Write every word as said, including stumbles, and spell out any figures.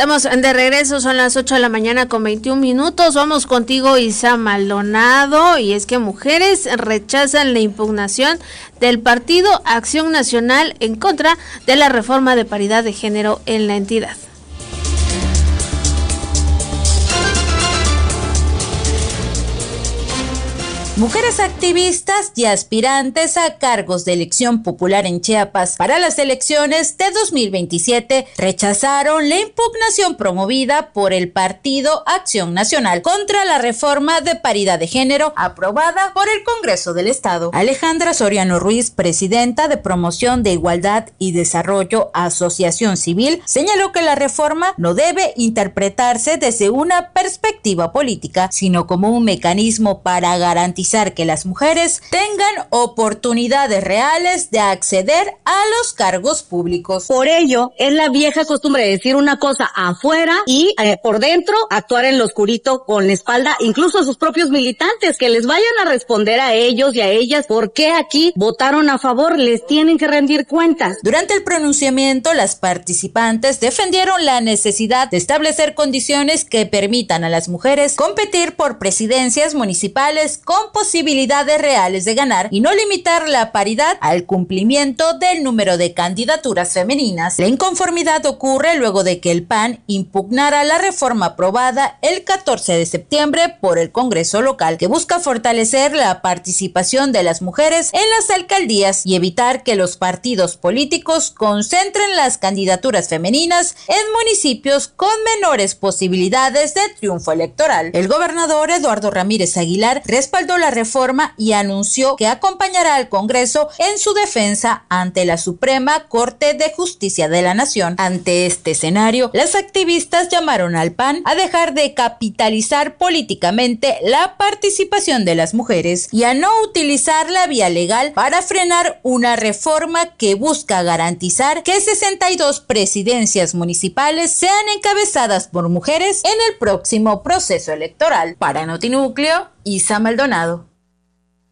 Estamos de regreso, son las ocho de la mañana con veintiún minutos. Vamos contigo, Isa Maldonado, y es que mujeres rechazan la impugnación del Partido Acción Nacional en contra de la reforma de paridad de género en la entidad. Mujeres activistas y aspirantes a cargos de elección popular en Chiapas para las elecciones de dos mil veintisiete rechazaron la impugnación promovida por el Partido Acción Nacional contra la reforma de paridad de género aprobada por el Congreso del Estado. Alejandra Soriano Ruiz, presidenta de Promoción de Igualdad y Desarrollo Asociación Civil, señaló que la reforma no debe interpretarse desde una perspectiva política, sino como un mecanismo para garantizar que las mujeres tengan oportunidades reales de acceder a los cargos públicos. Por ello, es la vieja costumbre de decir una cosa afuera y eh, por dentro actuar en lo oscurito con la espalda, incluso a sus propios militantes, que les vayan a responder a ellos y a ellas por qué aquí votaron a favor, les tienen que rendir cuentas. Durante el pronunciamiento, las participantes defendieron la necesidad de establecer condiciones que permitan a las mujeres competir por presidencias municipales con posibilidades reales de ganar y no limitar la paridad al cumplimiento del número de candidaturas femeninas. La inconformidad ocurre luego de que el P A N impugnara la reforma aprobada el catorce de septiembre por el Congreso local, que busca fortalecer la participación de las mujeres en las alcaldías y evitar que los partidos políticos concentren las candidaturas femeninas en municipios con menores posibilidades de triunfo electoral. El gobernador Eduardo Ramírez Aguilar respaldó la reforma y anunció que acompañará al Congreso en su defensa ante la Suprema Corte de Justicia de la Nación. Ante este escenario, las activistas llamaron al P A N a dejar de capitalizar políticamente la participación de las mujeres y a no utilizar la vía legal para frenar una reforma que busca garantizar que sesenta y dos presidencias municipales sean encabezadas por mujeres en el próximo proceso electoral. Para Notinúcleo, Isa Maldonado.